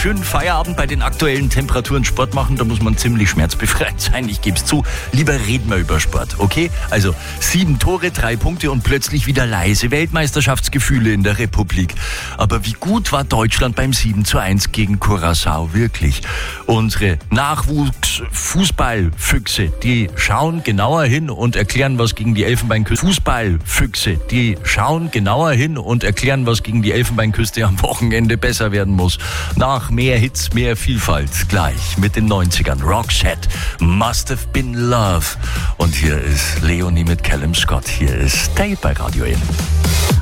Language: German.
Schönen Feierabend bei den aktuellen Temperaturen. Sport machen, da muss man ziemlich schmerzbefreit sein, ich gebe es zu. Lieber reden wir über Sport, okay? Also 7 Tore, 3 Punkte und plötzlich wieder leise Weltmeisterschaftsgefühle in der Republik. Aber wie gut war Deutschland beim 7:1 gegen Curaçao wirklich? Unsere Nachwuchs-Fußballfüchse, die schauen genauer hin und erklären, was gegen die Elfenbeinküste am Wochenende besser werden muss. Nach mehr Hits, mehr Vielfalt. Gleich mit den 90ern. Roxette, Must Have Been Love. Und hier ist Leonie mit Callum Scott. Hier ist Stay bei Radio N.